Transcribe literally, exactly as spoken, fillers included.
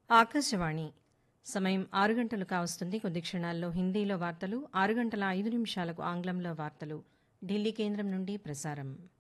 ఆకాశవాణి సమయం ఆరు గంటలు కావస్తుంది. కొద్ది క్షణాల్లో హిందీలో వార్తలు, ఆరు గంటల ఐదు నిమిషాలకు ఆంగ్లంలో వార్తలు ఢిల్లీ కేంద్రం నుండి ప్రసారం.